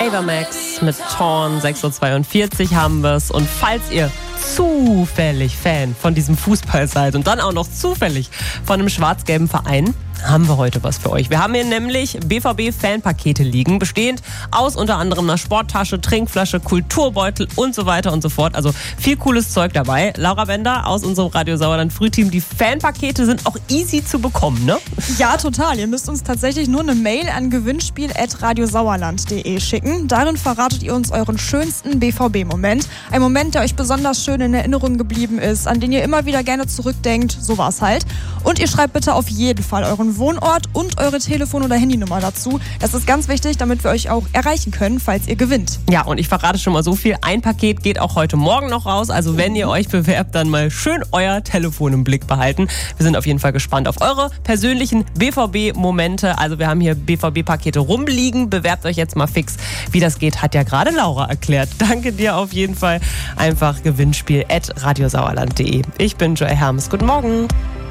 Ava Max mit Torn, 6:42 Uhr haben wir es. Und falls ihr zufällig Fan von diesem Fußball seid und dann auch noch zufällig von einem schwarz-gelben Verein, haben wir heute was für euch. Wir haben hier nämlich BVB-Fanpakete liegen, bestehend aus unter anderem einer Sporttasche, Trinkflasche, Kulturbeutel und so weiter und so fort. Also viel cooles Zeug dabei. Laura Bender aus unserem Radio Sauerland Frühteam. Die Fanpakete sind auch easy zu bekommen, ne? Ja, total. Ihr müsst uns tatsächlich nur eine Mail an gewinnspiel@radiosauerland.de schicken. Darin verratet ihr uns euren schönsten BVB-Moment. Ein Moment, der euch besonders schön in Erinnerung geblieben ist, an den ihr immer wieder gerne zurückdenkt. So war's halt. Und ihr schreibt bitte auf jeden Fall euren Wohnort und eure Telefon- oder Handynummer dazu. Das ist ganz wichtig, damit wir euch auch erreichen können, falls ihr gewinnt. Ja, und ich verrate schon mal so viel. Ein Paket geht auch heute Morgen noch raus. Also wenn ihr euch bewerbt, dann mal schön euer Telefon im Blick behalten. Wir sind auf jeden Fall gespannt auf eure persönlichen BVB-Momente. Also wir haben hier BVB-Pakete rumliegen. Bewerbt euch jetzt mal fix. Wie das geht, hat ja gerade Laura erklärt. Danke dir auf jeden Fall. Einfach Gewinnspiel @radiosauerland.de. Ich bin Joy Hermes. Guten Morgen.